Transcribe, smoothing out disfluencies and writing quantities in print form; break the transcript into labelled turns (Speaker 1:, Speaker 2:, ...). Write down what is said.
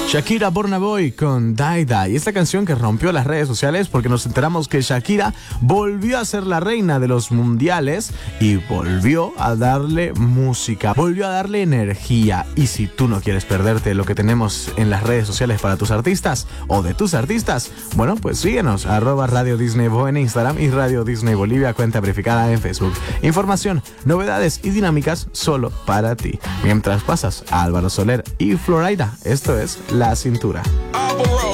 Speaker 1: Shakira Burna Boy con Die Die. Esta canción que rompió las redes sociales porque nos enteramos que Shakira volvió a ser la reina de los mundiales y volvió a darle música, volvió a darle energía. Y si tú no quieres perderte lo que tenemos en las redes sociales para tus artistas o de tus artistas, bueno, pues síguenos, @Radio Disney Bo en Instagram y Radio Disney Bolivia, cuenta verificada en Facebook. Información, novedades y dinámicas solo para ti. Mientras pasas a Álvaro Soler y Florida, esto es La Cintura.